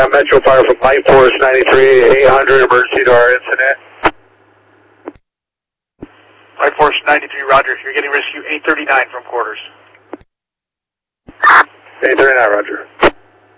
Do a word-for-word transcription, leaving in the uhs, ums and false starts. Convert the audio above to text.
Metro Fire from Light Force ninety-three, eight hundred, emergency to our incident. Light Force ninety-three, roger. You're getting rescue eight thirty-nine from quarters. eight thirty-nine, roger.